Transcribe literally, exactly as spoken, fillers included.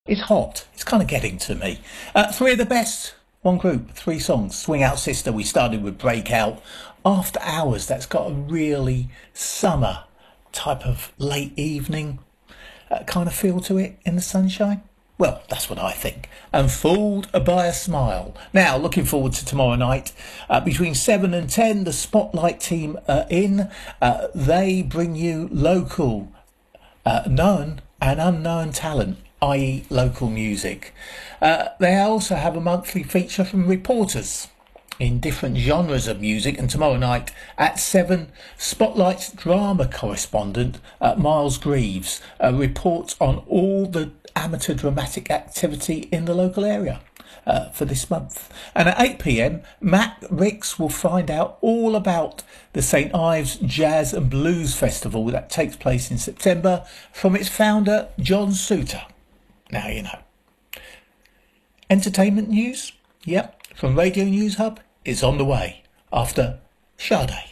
It's hot. It's kind of getting to me. Uh, three of the best. One group, three songs. Swing Out Sister, we started with Breakout. After Hours, that's got a really summer type of late evening uh, kind of feel to it in the sunshine. Well, that's what I think. And Fooled by a Smile. Now, looking forward to tomorrow night. Uh, between seven and ten, the Spotlight team are in. Uh, they bring you local, uh, known and unknown talent, that is local music. Uh, they also have a monthly feature from reporters in different genres of music, and tomorrow night at seven, Spotlight's drama correspondent, uh, Miles Greaves, uh, reports on all the amateur dramatic activity in the local area uh, for this month. And at eight p.m, Matt Ricks will find out all about the Saint Ives Jazz and Blues Festival that takes place in September from its founder, John Suter. Now you know. Entertainment news? Yep, from Radio News Hub, it's on the way after Sade.